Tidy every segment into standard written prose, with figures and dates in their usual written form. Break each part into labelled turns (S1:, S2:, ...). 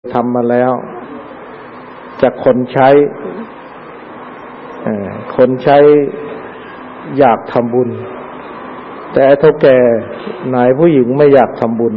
S1: ทำมาแล้วจากคนใช้อยากทำบุญแต่เท่าแก่นายผู้หญิงไม่อยากทำบุญ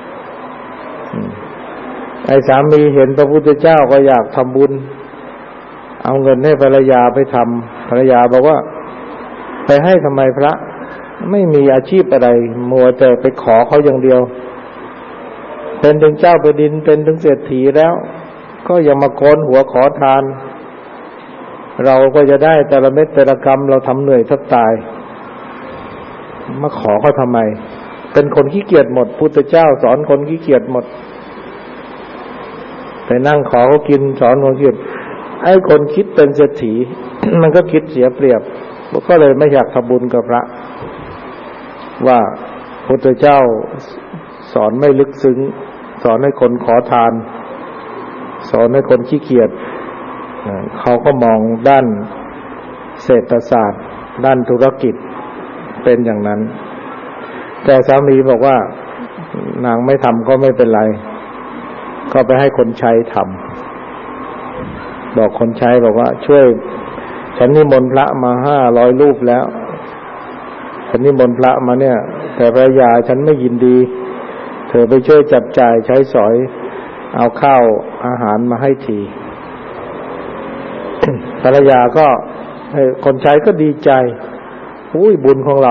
S1: ไอ้สามีเห็นพระพุทธเจ้าก็อยากทำบุญเอาเงินให้ภรรยาไปทำภรรยาบอกว่าไปให้ทำไมพระไม่มีอาชีพอะไรมัวแต่ไปขอเขาอย่างเดียวเป็นถึงเจ้าแผ่นดินเป็นถึงเศรษฐีแล้วก็อย่ามาโกนหัวขอทานเราก็จะได้แต่ละเม็ดแต่ละกำเราทำเหนื่อยแทบตายมาขอเขาทำไมเป็นคนขี้เกียจหมดพุทธเจ้าสอนคนขี้เกียจหมดไปนั่งขอเขากินสอนคนขี้เกียจไอ้คนคิดเป็นเศรษฐี มันก็คิดเสียเปรียบก็เลยไม่อยากทำบุญกับพระว่าพุทธเจ้าสอนไม่ลึกซึ้งสอนให้คนขอทานสอนให้คนขี้เกียจเขาก็มองด้านเศรษฐศาสตร์ด้านธุรกิจเป็นอย่างนั้นแต่สามีบอกว่านางไม่ทำก็ไม่เป็นไรก็ไปให้คนใช้ทำบอกคนใช้บอกว่าช่วยฉันนิมนต์พระมา500 รูปแล้วฉันนิมนต์พระมาเนี่ยแต่ภรรยาฉันไม่ยินดีเธอไปช่วยจับจ่ายใช้สอยเอาข้าวอาหารมาให้ทีภรรยาก็คนใช้ก็ดีใจอุ้ยบุญของเรา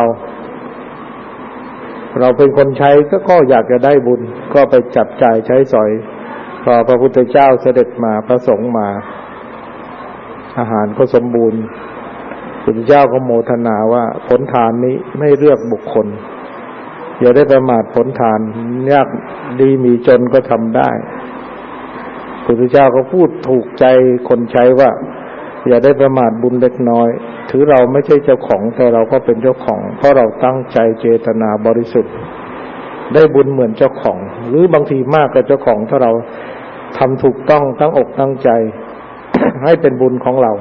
S1: เป็นคนใช้ก็อยากจะได้บุญก็ไปจับจ่ายใช้สอยพอพระพุทธเจ้าเสด็จมาพระสงฆ์มาอาหารก็สมบูรณ์พระพุทธเจ้าก็โมทนาว่าผลทานนี้ไม่เลือกบุคคลอย่าได้ประมาทผลทานยากดีมีจนก็ทำได้พระพุทธเจ้าก็พูดถูกใจคนใช้ว่าอย่าได้ประมาทบุญเล็กน้อยถือเราไม่ใช่เจ้าของแต่เราก็เป็นเจ้าของเพราะเราตั้งใจเจตนาบริสุทธิ์ได้บุญเหมือนเจ้าของหรือบางทีมากกว่าเจ้าของถ้าเราทำถูกต้องตั้งอกตั้งใจ ให้เป็นบุญของเรา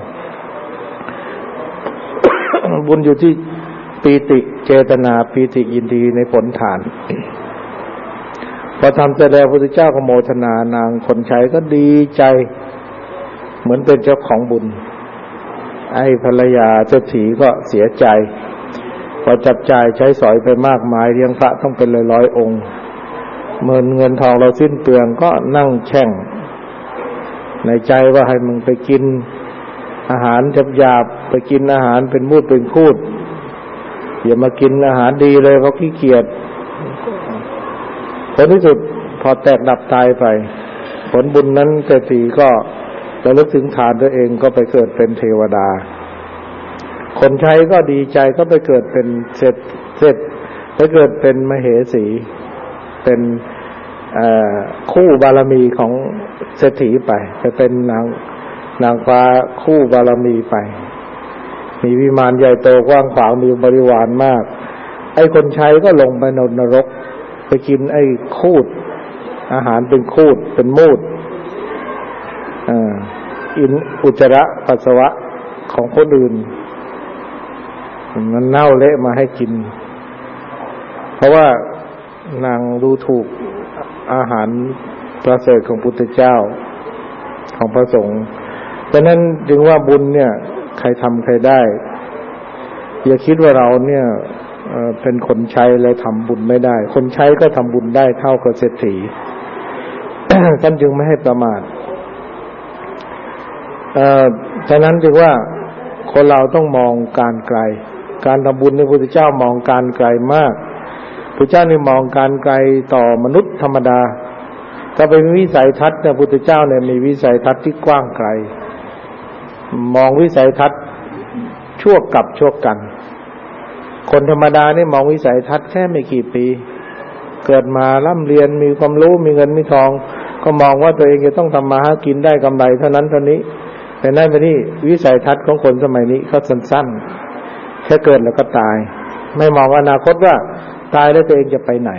S1: บุญอยู่ที่ปีติเจตนาปีติยินดีในผลทาน พอทำเสร็จแล้วพระพุทธเจ้าก็โมทนานางคนใช้ก็ดีใจเหมือนเป็นเจ้าของบุญไอ้ภรรยาเศรษฐีก็เสียใจพอจับจ่ายใช้สอยไปมากมายเลี้ยงพระต้องเป็นร้อยๆองค์เงินทองเราสิ้นเปลืองก็นั่งแช่งในใจว่าให้มึงไปกินอาหารหยาบๆไปกินอาหารเป็นมูดเป็นคูดอย่ามากินอาหารดีเลยเพราะขี้เกียจผลที่สุดพอแตกดับตายไปผลบุญนั้นเศรษฐีก็ระลึกถึงทานตัวเองก็ไปเกิดเป็นเทวดาคนใช้ก็ดีใจก็ไปเกิดเป็นเศรษฐไปเกิดเป็นมเหสีเป็นคู่บารมีของเศรษฐีไปเป็นนางฟ้าคู่บารมีไปมีวิมานใหญ่โตกว้างขวางมีบริวารมากไอ้คนใช้ก็ลงไปนรกไปกินไอ้คูดอาหารเป็นคูดเป็นมูดอุจจาระปัสสาวะของคนอื่นมันเน่าเละมาให้กินเพราะว่านางดูถูกอาหารประเสริฐของพุทธเจ้าของพระสงฆ์ดังนั้นจึงว่าบุญเนี่ยใครทำใครได้อย่าคิดว่าเราเนี่ยเป็นคนใช้แล้วทำบุญไม่ได้คนใช้ก็ทำบุญได้เท่ากับเศรษฐี ท่านจึงไม่ให้ประมาทฉะนั้นจึงว่าคนเราต้องมองการไกลการทำบุญในพระพุทธเจ้ามองการไกลมากพระเจ้านี่มองการไกลต่อมนุษย์ธรรมดาถ้าเป็นวิสัยทัศน์เนี่ยพระพุทธเจ้าเนี่ยมีวิสัยทัศน์ที่กว้างไกลมองวิสัยทัศน์ชั่วกับชั่วกันคนธรรมดานี่มองวิสัยทัศน์แค่ไม่กี่ปีเกิดมาร่ำเรียนมีความรู้มีเงินมีทองก็มองว่าตัวเองจะต้องทำมาหากินได้กำไรเท่านั้นเท่านี้แต่นั่นเป็นที่วิสัยทัศน์ของคนสมัยนี้เขาสั้นๆแค่เกิดแล้วก็ตายไม่มองอนาคตว่าตายแล้วตัวเองจะไปไหน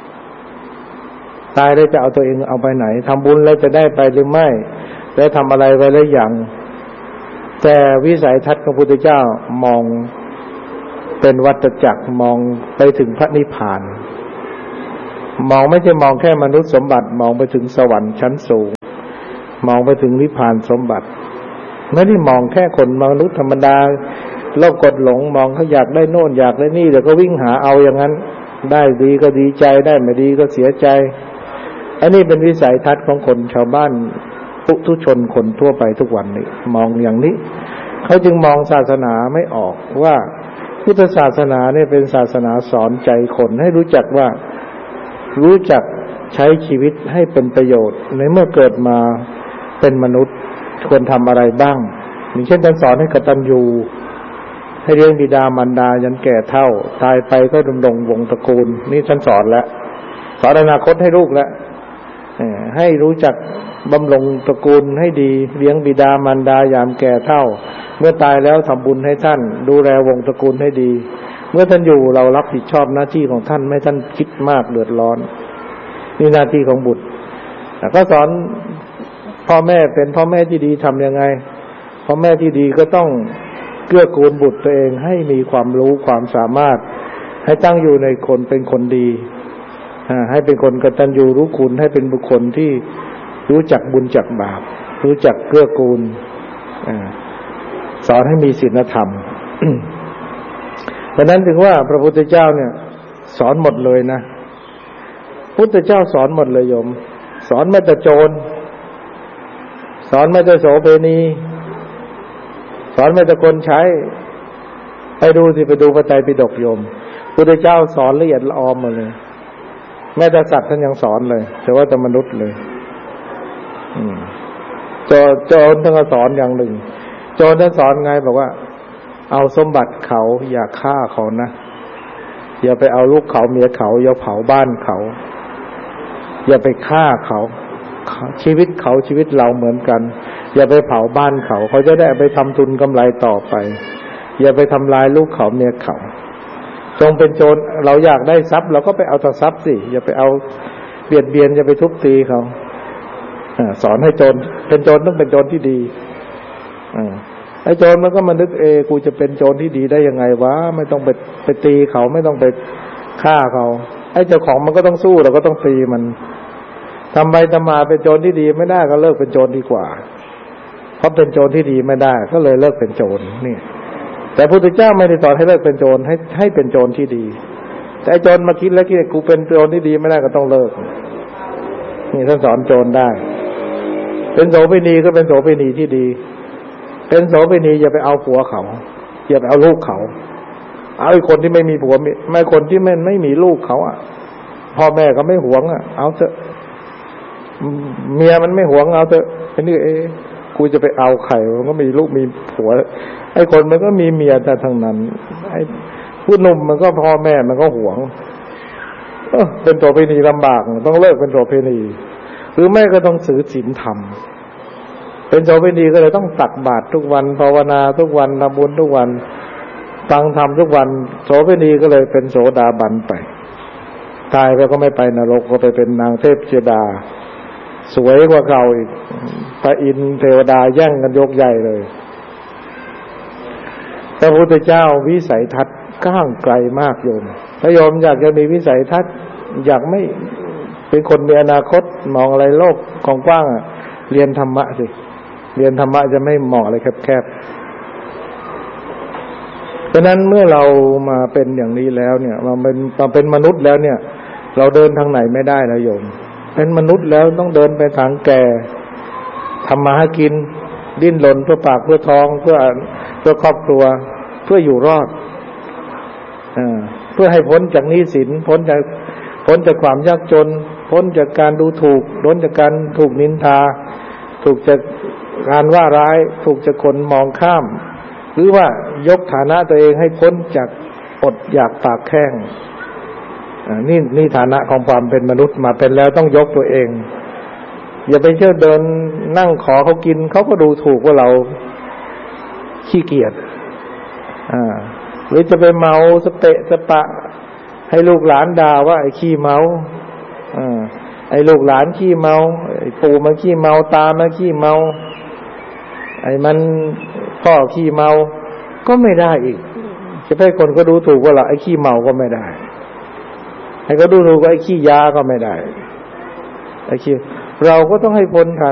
S1: ตายแล้วจะเอาตัวเองเอาไปไหนทำบุญแล้วจะได้ไปหรือไม่แล้วทำอะไรไว้แล้วอย่างแต่วิสัยทัศน์ของพระพุทธเจ้ามองเป็นวัฏจักรมองไปถึงพระนิพพานมองไม่ใช่มองแค่มนุษย์สมบัติมองไปถึงสวรรค์ชั้นสูงมองไปถึงนิพพานสมบัติไม่ได้มองแค่คนมนุษย์ธรรมดาโลกกดหลงมองเขาอยากได้โน่นอยากได้นี่เดี๋ยวก็วิ่งหาเอาอย่างนั้นได้ดีก็ดีใจได้ไม่ดีก็เสียใจอันนี้เป็นวิสัยทัศน์ของคนชาวบ้านปุถุชนคนทั่วไปทุกวันนี้มองอย่างนี้เขาจึงมองศาสนาไม่ออกว่าพุทธศาสนาเนี่ยเป็นศาสนาสอนใจคนให้รู้จักว่ารู้จักใช้ชีวิตให้เป็นประโยชน์ในเมื่อเกิดมาเป็นมนุษย์ควรทำอะไรบ้างอย่างเช่นท่านสอนให้กตัญญูให้เลี้ยงบิดามารดายันแก่เฒ่าตายไปก็ดำรงวงศ์ตระกูลนี่ท่านสอนแล้วสอนอนาคตให้ลูกแล้วให้รู้จักบำรุงตระกูลให้ดีเลี้ยงบิดามารดายามแก่เฒ่าเมื่อตายแล้วทำบุญให้ท่านดูแลวงศ์ตระกูลให้ดีเมื่อท่านอยู่เรารับผิดชอบหน้าที่ของท่านไม่ท่านคิดมากเดือดร้อนนี่หน้าที่ของบุตรแต่ก็สอนพ่อแม่เป็นพ่อแม่ที่ดีทำยังไงพ่อแม่ที่ดีก็ต้องเกื้อกูลบุตรตัวเองให้มีความรู้ความสามารถให้ตั้งอยู่ในคนเป็นคนดีให้เป็นคนกตัญญูรู้คุณให้เป็นบุคคลที่รู้จักบุญจักบาปรู้จักเกื้อกูลสอนให้มีศีลธรรม เพราะนั้นถึงว่าพระพุทธเจ้าเนี่ยสอนหมดเลยนะพุทธเจ้าสอนหมดเลยโยมสอนไม่แต่โจรสอนไม่แต่โสเภณีสอนไม่แต่คนใช้ไปดูสิไปดูพระไตรปิฎกโยมพุทธเจ้าสอนละเอียดละออมหมดเลยแม้แต่สัตว์ท่านยังสอนเลยแต่ว่าแต่มนุษย์เลยโจรท่านก็สอนอย่างหนึ่งโจรท่านสอนไงบอกว่าเอาสมบัติเขาอย่าฆ่าเขานะอย่าไปเอาลูกเขาเมียเขาอย่าเผาบ้านเขาอย่าไปฆ่าเขาชีวิตเขาชีวิตเราเหมือนกันอย่าไปเผาบ้านเขาเขาจะได้ไปทำทุนกำไรต่อไปอย่าไปทำลายลูกเขาเมียเขาจงเป็นโจรเราอยากได้ทรัพย์เราก็ไปเอาแต่ทรัพย์สิอย่าไปเอาเบียดเบียนอย่าไปทุบตีเขาสอนให้โจรเป็นโจรต้องเป็นโจรที่ดีไอ้โจรมันก็มานึกกูจะเป็นโจรที่ดีได้ยังไงวะไม่ต้องไปตีเขาไม่ต้องไปฆ่าเขาไอ้เจ้าของมันก็ต้องสู้เราก็ต้องตีมันทำไปทำมาเป็นโจรที่ดีไม่ได้ก็เลิกเป็นโจรดีกว่าเพราะเป็นโจรที่ดีไม่ได้ก็เลยเลิกเป็นโจรนี่แต่พระพุทธเจ้าไม่ได้สอนให้เลิกเป็นโจรให้เป็นโจรที่ดีแต่ไอ้โจรมาคิดแล้วคิดกูเป็นโจรที่ดีไม่ได้ก็ต้องเลิกนี่ท่านสอนโจรได้เป็นโสเภณีก็เป็นโสเภณีที่ดีเป็นโสเภณีอย่าไปเอาผัวเขาอย่าไปเอาลูกเขาเอาไอ้คนที่ไม่มีผัวไม่คนที่ไม่มีลูกเขาพ่อแม่ก็ไม่หวงเอาเถอะเมียมันไม่หวงเอาเถอะไอ้นี่กูจะไปเอาใครมันก็มีลูกมีผัวไอ้คนมันก็มีเมียแต่ทั้งนั้นไอ้ผู้หนุ่มมันก็พ่อแม่มันก็หวงเป็นโสเภณีลำบากต้องเลิกเป็นโสเภณีหรือไม่ก็ต้องถือศีลธรรมเป็นโสเภณีก็เลยต้องตักบาตรทุกวันภาวนาทุกวันทำบุญทุกวันฟังธรรมทุกวันโสเภณีก็เลยเป็นโสดาบันไปตายไปก็ไม่ไปนรกก็ไปเป็นนางเทพธิดาสวยกว่าเก่าอีกพระอินทร์เทวดาแย่งกันยกใหญ่เลยพระพุทธเจ้าวิสัยทัศน์ก้างไกลมากโยมถ้าโยมอยากจะมีวิสัยทัศน์อยากไม่เป็นคนมีอนาคตมองอะไรโลกของกว้างเรียนธรรมะสิเรียนธรรมะจะไม่มองอะไรแคบๆฉะนั้นเมื่อเรามาเป็นอย่างนี้แล้วเนี่ยมาเป็นมนุษย์แล้วเนี่ยเราเดินทางไหนไม่ได้แล้วโยมเป็นมนุษย์แล้วต้องเดินไปทางแก่ทำมาหากินดิ้นรนเพื่อปากเพื่อท้องเพื่อครอบครัวเพื่ออยู่รอดเพื่อให้พ้นจากหนี้สินพ้นจากความยากจนพ้นจากการดูถูกพ้นจากการถูกนินทาถูกจากการว่าร้ายถูกจากคนมองข้ามหรือว่ายกฐานะตัวเองให้พ้นจากอดอยากปากแข้งนี่ฐานะของความเป็นมนุษย์มาเป็นแล้วต้องยกตัวเองอย่าไปเชื่อเดินนั่งขอเขากินเขาก็ดูถูกว่าเราขี้เกียจหรือจะไปเมาสเปะสปะให้ลูกหลานด่าว่าไอ้ขี้เมาไอ้ลูกหลานขี้เมาไอ้ปู่มันขี้เมาตามันขี้เมาไอ้มันพ่อขี้เมาก็ไม่ได้อีกจะให้คนก็ดูถูกว่าเราไอ้ขี้เมาก็ไม่ได้ให้เขาดูก็ไอ้ขี้ยาก็ไม่ได้ไอ้ขี้เราก็ต้องให้พ้นฐา